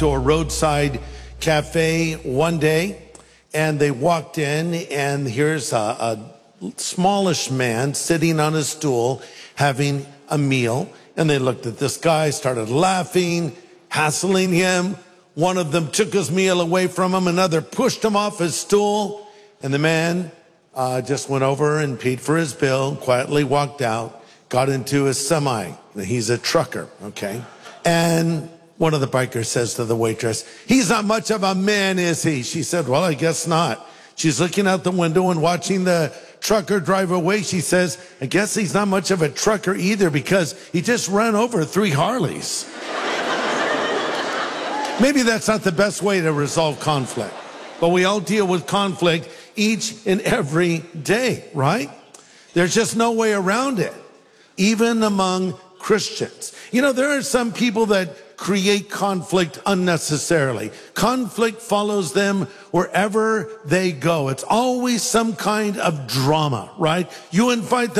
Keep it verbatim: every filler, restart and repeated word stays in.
to a roadside cafe one day, and they walked in, and here's a, a smallish man sitting on a stool having a meal. And they looked at this guy, started laughing, hassling him. One of them took his meal away from him. Another pushed him off his stool. And the man uh, just went over and paid for his bill, quietly walked out, got into his semi. He's a trucker, okay? And one of the bikers says to the waitress, "He's not much of a man, is he?" She said, "Well, I guess not." She's looking out the window and watching the trucker drive away. She says, "I guess he's not much of a trucker either, because he just ran over three Harleys." Maybe that's not the best way to resolve conflict, but we all deal with conflict each and every day, right? There's just no way around it, even among Christians. You know, there are some people that create conflict unnecessarily. Conflict follows them wherever they go. It's always some kind of drama, right? You invite them